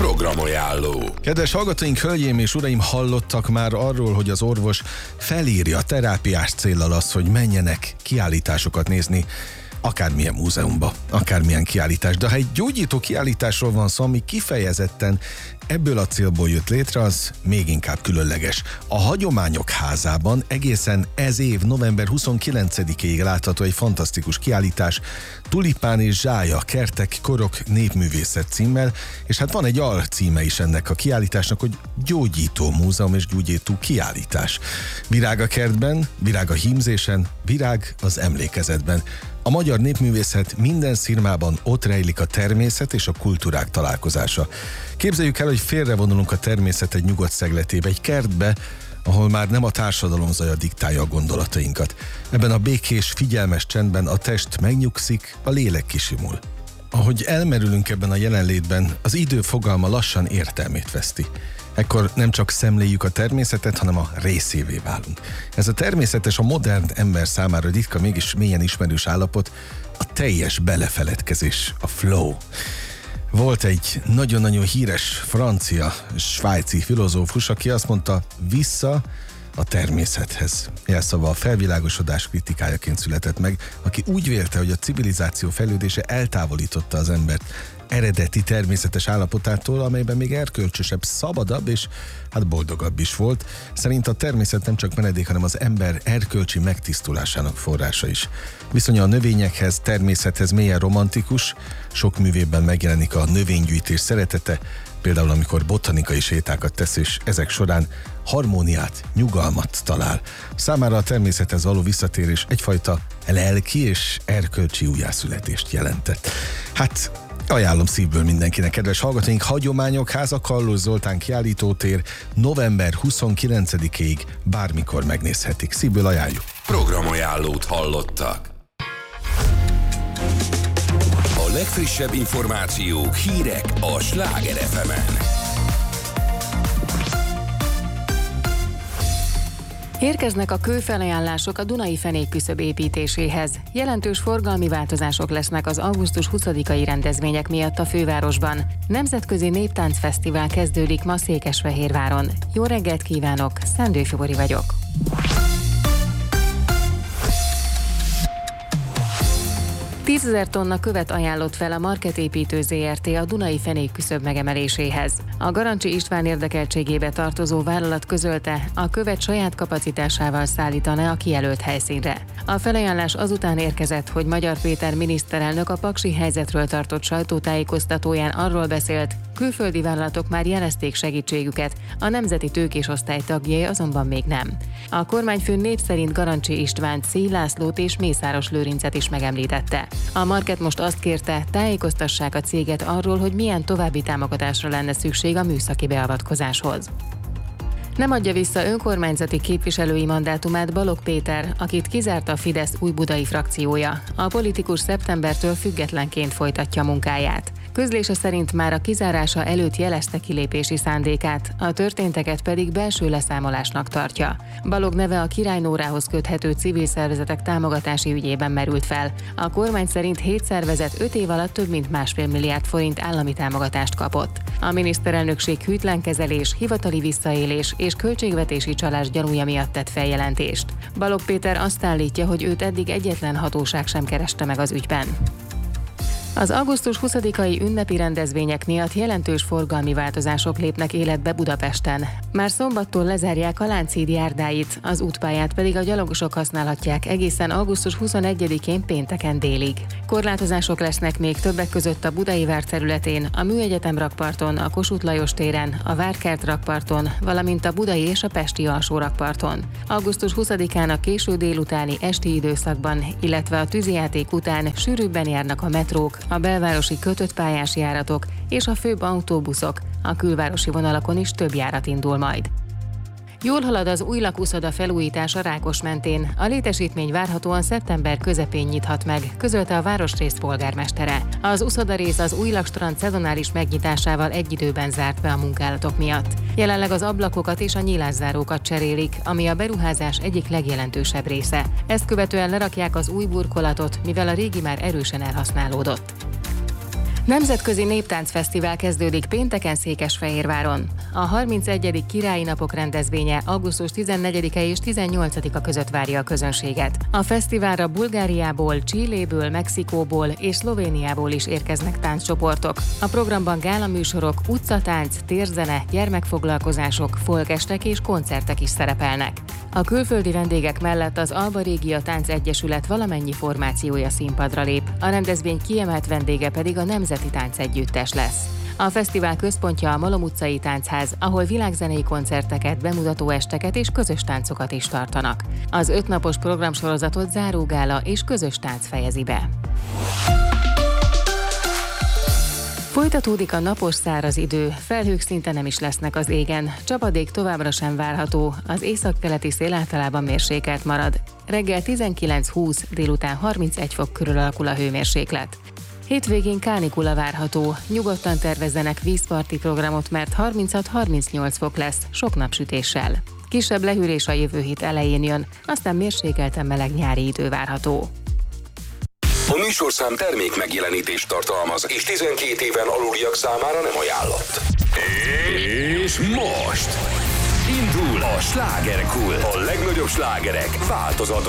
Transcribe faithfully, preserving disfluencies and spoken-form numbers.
Programajánló. Kedves hallgatóink, hölgyeim és uraim, hallottak már arról, hogy az orvos felírja terápiás céllal azt, hogy menjenek kiállításokat nézni, akármilyen múzeumba, akármilyen kiállítás. De ha egy gyógyító kiállításról van szó, ami kifejezetten ebből a célból jött létre, az még inkább különleges. A Hagyományok Házában egészen ez év november huszonkilencedikéig látható egy fantasztikus kiállítás, Tulipán és Zsája, kertek, korok, népművészet címmel, és hát van egy alcíme is ennek a kiállításnak, hogy Gyógyító Múzeum és Gyógyító Kiállítás. Virág a kertben, virág a hímzésen, virág az emlékezetben. A magyar népművészet minden szirmában ott rejlik a természet és a kultúrák találkozása. Képzeljük el, hogy félrevonulunk a természet egy nyugodt szegletébe, egy kertbe, ahol már nem a társadalom zaja diktálja a gondolatainkat. Ebben a békés, figyelmes csendben a test megnyugszik, a lélek kisimul. Ahogy elmerülünk ebben a jelenlétben, az idő fogalma lassan értelmét veszti. Ekkor nem csak szemléljük a természetet, hanem a részévé válunk. Ez a természetes, a modern ember számára ritka, mégis mélyen ismerős állapot, a teljes belefeledkezés, a flow. Volt egy nagyon-nagyon híres francia, svájci filozófus, aki azt mondta, vissza a természethez. Jelszava a felvilágosodás kritikájaként született meg, aki úgy vélte, hogy a civilizáció fejlődése eltávolította az embert eredeti természetes állapotától, amelyben még erkölcsösebb, szabadabb és hát boldogabb is volt. Szerint a természet nem csak menedék, hanem az ember erkölcsi megtisztulásának forrása is. Viszonya a növényekhez, természethez mélyen romantikus, sok művében megjelenik a növénygyűjtés szeretete, például amikor botanikai sétákat tesz, és ezek során harmóniát, nyugalmat talál. Számára a természethez való visszatérés egyfajta lelki és erkölcsi újjászületést jelentett. Hát ajánlom szívből mindenkinek, kedves hallgatóink, Hagyományok Háza, Kallós Zoltán kiállítótér, november huszonkilencedikéig bármikor megnézhetik. Szívből ajánljuk. Programajánlót hallottak. A legfrissebb információk, hírek a Sláger ef emen. Érkeznek a kőfelajánlások a Dunai fenékküszöb építéséhez. Jelentős forgalmi változások lesznek az augusztus huszadikai rendezvények miatt a fővárosban. Nemzetközi Néptáncfesztivál kezdődik ma Székesfehérváron. Jó reggelt kívánok, Szendő Fibori vagyok. tízezer tonna követ ajánlott fel a Market Építő zé er té a Dunai fenékküszöb megemeléséhez. A Garancsi István érdekeltségébe tartozó vállalat közölte, a követ saját kapacitásával szállítaná a kijelölt helyszínre. A felajánlás azután érkezett, hogy Magyar Péter miniszterelnök a paksi helyzetről tartott sajtótájékoztatóján arról beszélt, külföldi vállalatok már jelezték segítségüket, a Nemzeti Tőkés Osztály tagjai azonban még nem. A kormányfő név szerint Garancsi Istvánt, Szély Lászlót és Mészáros Lőrincet is megemlítette. A Market most azt kérte, tájékoztassák a céget arról, hogy milyen további támogatásra lenne szükség a műszaki beavatkozáshoz. Nem adja vissza önkormányzati képviselői mandátumát Balogh Péter, akit kizárt a Fidesz újbudai frakciója. A politikus szeptembertől függetlenként folytatja munkáját. Közlése szerint már a kizárása előtt jelezte kilépési szándékát, a történteket pedig belső leszámolásnak tartja. Balogh neve a Király Nórához köthető civil szervezetek támogatási ügyében merült fel. A kormány szerint hét szervezet öt év alatt több mint másfél milliárd forint állami támogatást kapott. A miniszterelnökség hűtlenkezelés, hivatali visszaélés és költségvetési csalás gyanúja miatt tett feljelentést. Balogh Péter azt állítja, hogy őt eddig egyetlen hatóság sem kereste meg az ügyben. Az augusztus huszadikai ünnepi rendezvények miatt jelentős forgalmi változások lépnek életbe Budapesten. Már szombattól lezárják a Lánchíd járdáit, az útpályát pedig a gyalogosok használhatják egészen augusztus huszonegyedikén pénteken délig. Korlátozások lesznek még többek között a Budai vár területén, a Műegyetem rakparton, a Kossuth Lajos téren, a Várkert rakparton, valamint a budai és a pesti alsó rakparton. augusztus huszadikán a késő délutáni esti időszakban, illetve a tűzijáték után sűrűbben járnak a metrók, a belvárosi kötött pályás járatok és a főbb autóbuszok, a külvárosi vonalakon is több járat indul majd. Jól halad az új lakúszoda felújítása Rákosmentén. A létesítmény várhatóan szeptember közepén nyithat meg, közölte a városrész polgármestere. Az uszodarész az új lakstrand szezonális megnyitásával egy időben zárt be a munkálatok miatt. Jelenleg az ablakokat és a nyílászárókat cserélik, ami a beruházás egyik legjelentősebb része. Ezt követően lerakják az új burkolatot, mivel a régi már erősen elhasználódott. Nemzetközi Néptáncfesztivál kezdődik pénteken Székesfehérváron. A harmincegyedik Királyi Napok rendezvénye augusztus tizennegyedike és tizennyolcadika között várja a közönséget. A fesztiválra Bulgáriából, Chiléből, Mexikóból és Szlovéniából is érkeznek tánccsoportok. A programban gálaműsorok, utcatánc, térzene, gyermekfoglalkozások, folkestek és koncertek is szerepelnek. A külföldi vendégek mellett az Alba Régia Tánc Egyesület valamennyi formációja színpadra lép, a rendezvény kiemelt vendége pedig a Nemzeti Táncegyüttes lesz. A fesztivál központja a Malom utcai táncház, ahol világzenei koncerteket, bemutató esteket és közös táncokat is tartanak. Az ötnapos programsorozatot zárógála és közös tánc fejezi be. Folytatódik a napos száraz idő, felhők szinte nem is lesznek az égen, csapadék továbbra sem várható, az északkeleti szél általában mérsékelt marad. Reggel tizenkilenc-húsz, délután harmincegy fok körül alakul a hőmérséklet. Hétvégén kánikula várható, nyugodtan tervezzenek vízparti programot, mert harminchat-harmincnyolc fok lesz, sok napsütéssel. Kisebb lehűlés a jövő hét elején jön, aztán mérsékelten meleg nyári idő várható. A műsorszám termék megjelenítést tartalmaz, és tizenkét éven aluliak számára nem ajánlott. És most indul a Slágerkult. A legnagyobb slágerek változatos